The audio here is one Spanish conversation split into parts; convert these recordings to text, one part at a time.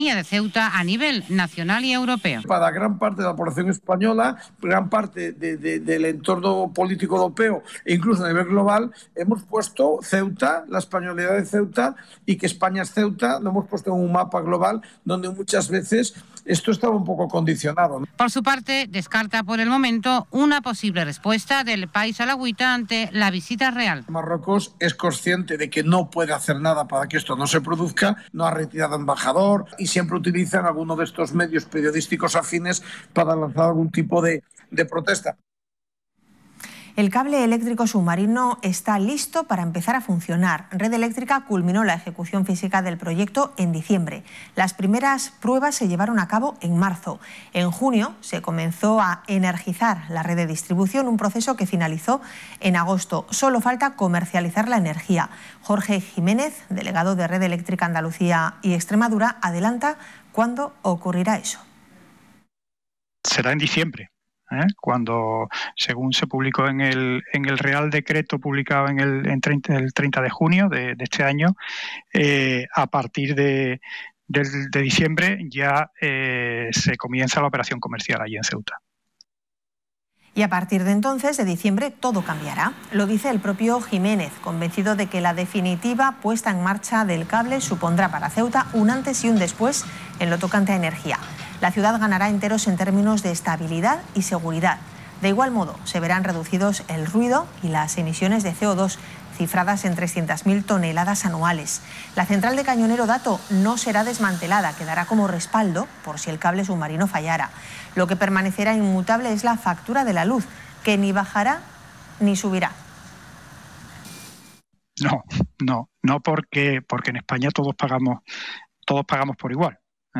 de Ceuta a nivel nacional y europeo. Para gran parte de la población española, gran parte del entorno político europeo e incluso a nivel global, hemos puesto Ceuta, la españolidad de Ceuta, y que España es Ceuta, lo hemos puesto en un mapa global donde muchas veces esto estaba un poco condicionado, ¿no? Por su parte, descarta por el momento una posible respuesta del país alauita ante la visita real. Marruecos es consciente de que no puede hacer nada para que esto no se produzca, no ha retirado embajador y siempre utilizan alguno de estos medios periodísticos afines para lanzar algún tipo de protesta. El cable eléctrico submarino está listo para empezar a funcionar. Red Eléctrica culminó la ejecución física del proyecto en diciembre. Las primeras pruebas se llevaron a cabo en marzo. En junio se comenzó a energizar la red de distribución, un proceso que finalizó en agosto. Solo falta comercializar la energía. Jorge Jiménez, delegado de Red Eléctrica Andalucía y Extremadura, adelanta cuándo ocurrirá eso. Será en diciembre. Cuando, según se publicó en el Real Decreto publicado el 30 de junio de este año, a partir de diciembre ya se comienza la operación comercial allí en Ceuta. Y a partir de entonces, de diciembre, todo cambiará. Lo dice el propio Jiménez, convencido de que la definitiva puesta en marcha del cable supondrá para Ceuta un antes y un después en lo tocante a energía. La ciudad ganará enteros en términos de estabilidad y seguridad. De igual modo, se verán reducidos el ruido y las emisiones de CO2, cifradas en 300.000 toneladas anuales. La central de Cañonero Dato no será desmantelada, quedará como respaldo por si el cable submarino fallara. Lo que permanecerá inmutable es la factura de la luz, que ni bajará ni subirá. No, porque en España todos pagamos por igual.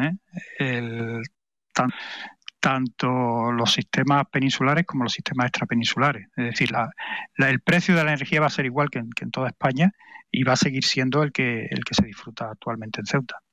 Tanto los sistemas peninsulares como los sistemas extrapeninsulares. Es decir, el precio de la energía va a ser igual que en toda España y va a seguir siendo el que se disfruta actualmente en Ceuta.